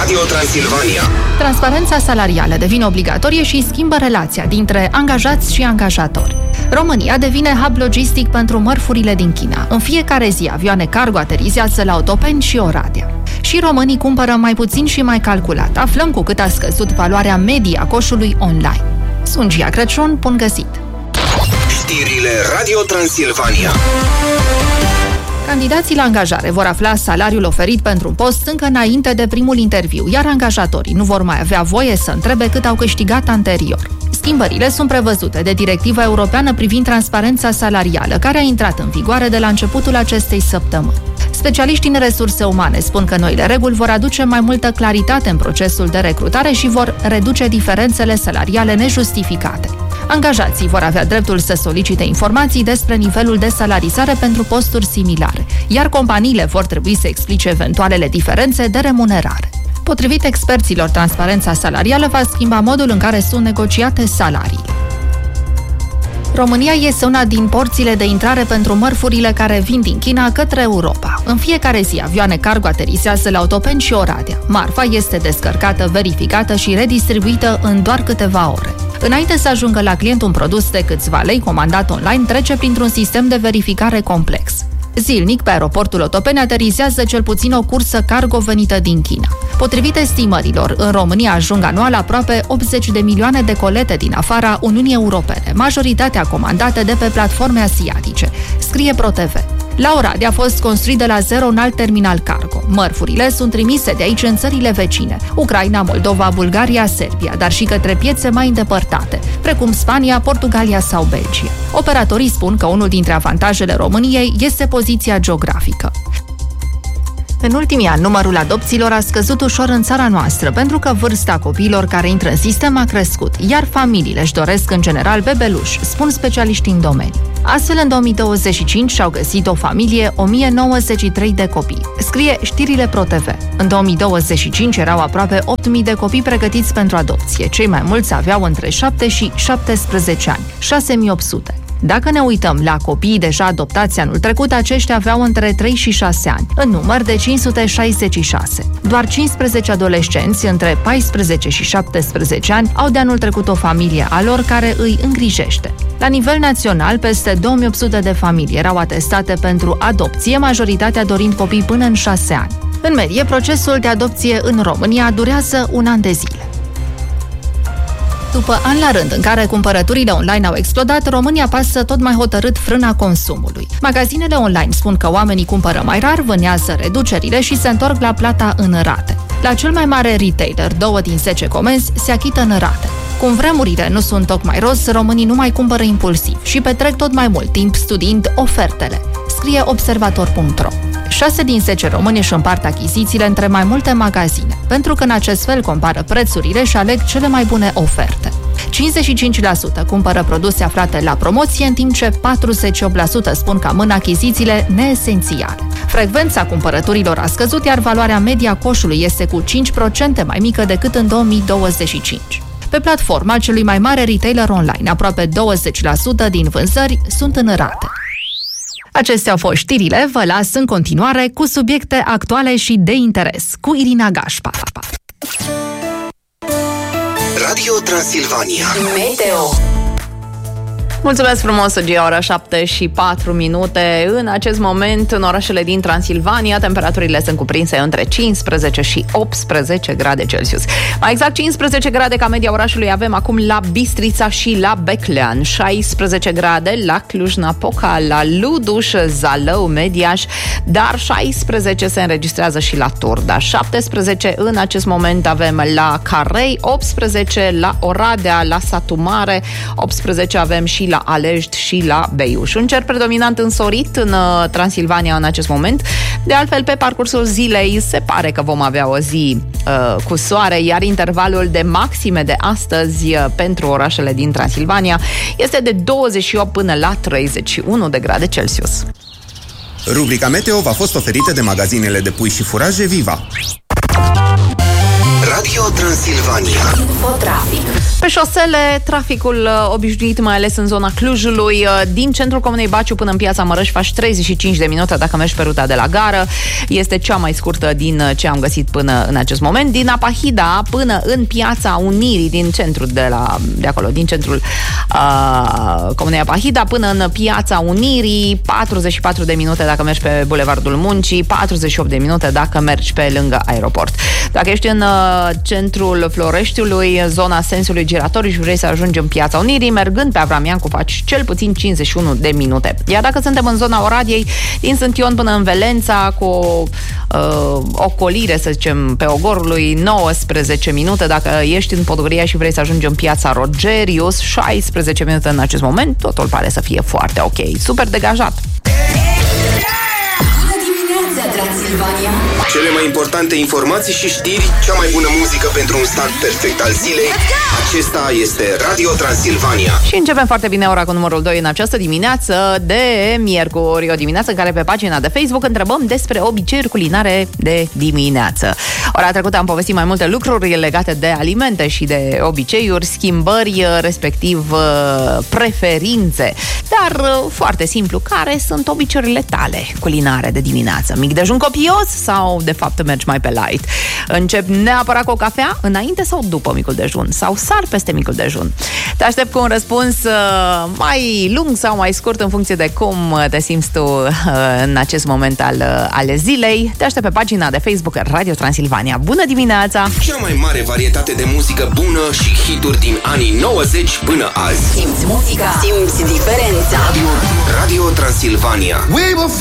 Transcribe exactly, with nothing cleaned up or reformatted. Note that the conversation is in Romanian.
Radio Transilvania. Transparența salarială devine obligatorie și schimbă relația dintre angajați și angajatori. România devine hub logistic pentru mărfurile din China. În fiecare zi, avioane cargo aterizează la Otopeni și Oradea. Și românii cumpără mai puțin și mai calculat. Aflăm cu cât a scăzut valoarea medie a coșului online. Sunt Gia Crăciun, bun găsit! Știrile Radio Transilvania. Candidații la angajare vor afla salariul oferit pentru un post încă înainte de primul interviu, iar angajatorii nu vor mai avea voie să întrebe cât au câștigat anterior. Schimbările sunt prevăzute de Directiva Europeană privind transparența salarială, care a intrat în vigoare de la începutul acestei săptămâni. Specialiștii în resurse umane spun că noile reguli vor aduce mai multă claritate în procesul de recrutare și vor reduce diferențele salariale nejustificate. Angajații vor avea dreptul să solicite informații despre nivelul de salarizare pentru posturi similare, iar companiile vor trebui să explice eventualele diferențe de remunerare. Potrivit experților, transparența salarială va schimba modul în care sunt negociate salariile. România este una din porțile de intrare pentru mărfurile care vin din China către Europa. În fiecare zi, avioane cargo aterizează la Otopeni și Oradea. Marfa este descărcată, verificată și redistribuită în doar câteva ore. Înainte să ajungă la client un produs de câțiva lei comandat online, trece printr-un sistem de verificare complex. Zilnic, pe aeroportul Otopeni aterizează cel puțin o cursă cargo venită din China. Potrivit estimărilor, în România ajung anual aproape optzeci de milioane de colete din afara Uniunii Europene, majoritatea comandate de pe platforme asiatice, scrie ProTV. La Oradea a fost construit de la zero un alt terminal cargo. Mărfurile sunt trimise de aici în țările vecine, Ucraina, Moldova, Bulgaria, Serbia, dar și către piețe mai îndepărtate, precum Spania, Portugalia sau Belgia. Operatorii spun că unul dintre avantajele României este poziția geografică. În ultimii ani, numărul adopțiilor a scăzut ușor în țara noastră, pentru că vârsta copiilor care intră în sistem a crescut, iar familiile își doresc în general bebeluși, spun specialiștii în domeniu. Astfel, în două mii douăzeci și cinci și-au găsit o familie o mie nouăzeci și trei de copii. Scrie Știrile ProTV. În două mii douăzeci și cinci erau aproape opt mii de copii pregătiți pentru adopție. Cei mai mulți aveau între șapte și șaptesprezece ani, șase mii opt sute. Dacă ne uităm la copiii deja adoptați anul trecut, aceștia aveau între trei și șase ani, în număr de cinci sute șaizeci și șase. Doar cincisprezece adolescenți între paisprezece și șaptesprezece ani au de anul trecut o familie a lor care îi îngrijește. La nivel național, peste două mii opt sute de familii erau atestate pentru adopție, majoritatea dorind copii până în șase ani. În medie, procesul de adopție în România durează un an de zile. După ani la rând în care cumpărăturile online au explodat, România pasă tot mai hotărât frâna consumului. Magazinele online spun că oamenii cumpără mai rar, vânează reducerile și se întorc la plata în rate. La cel mai mare retailer, două din zece comenzi se achită în rate. Cum vremurile nu sunt tocmai roz, românii nu mai cumpără impulsiv și petrec tot mai mult timp studiind ofertele, scrie observator punct ro. șase din zece români își împart achizițiile între mai multe magazine, pentru că în acest fel compară prețurile și aleg cele mai bune oferte. cincizeci și cinci la sută cumpără produse aflate la promoție, în timp ce patruzeci și opt la sută spun că amână achizițiile neesențiale. Frecvența cumpărăturilor a scăzut, iar valoarea media coșului este cu cinci la sută mai mică decât în două mii douăzeci și cinci. Pe platforma celui mai mare retailer online, aproape douăzeci la sută din vânzări sunt în rate. Acestea au fost știrile, vă las în continuare cu subiecte actuale și de interes, cu Irina Gașpa. Radio Transilvania. Meteo. Mulțumesc frumos, Gia, ora șapte și patru minute. În acest moment, în orașele din Transilvania, temperaturile sunt cuprinse între cincisprezece și optsprezece grade Celsius. Mai exact, cincisprezece grade ca media orașului avem acum la Bistrița și la Beclean, șaisprezece grade la Cluj-Napoca, la Luduș, Zalău, Mediaș, dar șaisprezece se înregistrează și la Turda, șaptesprezece în acest moment avem la Carei, optsprezece la Oradea, la Satu Mare, optsprezece avem și la Alești și la Beiuș. Un cer predominant însorit în uh, Transilvania în acest moment. De altfel, pe parcursul zilei se pare că vom avea o zi uh, cu soare, iar intervalul de maxime de astăzi uh, pentru orașele din Transilvania este de douăzeci și opt până la treizeci și unu de grade Celsius. Rubrica Meteo v-a fost oferită de magazinele de pui și furaje Viva. Radio Transilvania. Infotrafic. Pe șosele, traficul obișnuit, mai ales în zona Clujului, din centrul Comunei Baciu până în Piața Mărăș faci treizeci și cinci de minute dacă mergi pe ruta de la gară. Este cea mai scurtă din ce am găsit până în acest moment. Din Apahida până în Piața Unirii, din centrul de la de acolo, din centrul uh, Comunei Apahida până în Piața Unirii, patruzeci și patru de minute dacă mergi pe Bulevardul Muncii, patruzeci și opt de minute dacă mergi pe lângă aeroport. Dacă ești în uh, centrul Floreștiului, zona sensului giratoriu și vrei să ajungi în Piața Unirii, mergând pe Avram Iancu faci cel puțin cincizeci și unu de minute. Iar dacă suntem în zona Oradiei, din Sânt Ion până în Velența, cu o uh, ocolire, să zicem, pe Ogorului, nouăsprezece minute. Dacă ești în Podgoria și vrei să ajungi în Piața Rogerius, șaisprezece minute în acest moment. Totul pare să fie foarte ok. Super degajat! Transilvania. Cele mai importante informații și știri, cea mai bună muzică pentru un start perfect al zilei. Acesta este Radio Transilvania. Și începem foarte bine ora cu numărul doi în această dimineață de miercuri, o dimineață în care pe pagina de Facebook întrebăm despre obiceiuri culinare de dimineață. Ora trecută am povestit mai multe lucruri legate de alimente și de obiceiuri, schimbări, respectiv preferințe. Dar foarte simplu, care sunt obiceiurile tale culinare de dimineață? Mic dejun copios sau de fapt mergi mai pe light? Încep neapărat cu o cafea înainte sau după micul dejun? Sau sar peste micul dejun? Te aștept cu un răspuns uh, mai lung sau mai scurt în funcție de cum te simți tu uh, în acest moment al, uh, ale zilei. Te aștept pe pagina de Facebook Radio Transilvania. Bună dimineața! Cea mai mare varietate de muzică bună și hituri din anii nouăzeci până azi. Simți muzica, simți diferența. Radio, Radio Transilvania.